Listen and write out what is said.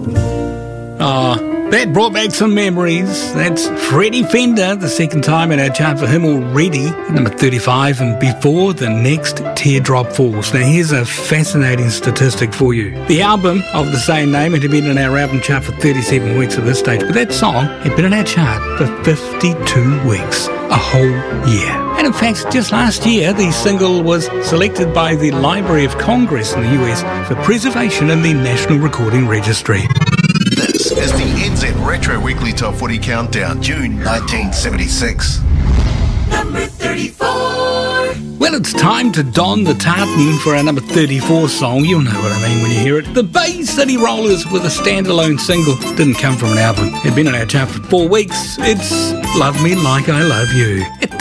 That brought back some memories. That's Freddie Fender, the second time in our chart for him already, at number 35, and before the next Teardrop Falls. Now here's a fascinating statistic for you. The album of the same name had been in our album chart for 37 weeks at this stage, but that song had been in our chart for 52 weeks, a whole year. And in fact, just last year, the single was selected by the Library of Congress in the US for preservation in the National Recording Registry. This is the NZ Retro Weekly Top 40 Countdown, June 1976. Number 34. Well, it's time to don the tartan for our number 34 song. You'll know what I mean when you hear it. The Bay City Rollers with a standalone single. Didn't come from an album. It'd been on our chart for 4 weeks. It's Love Me Like I Love You.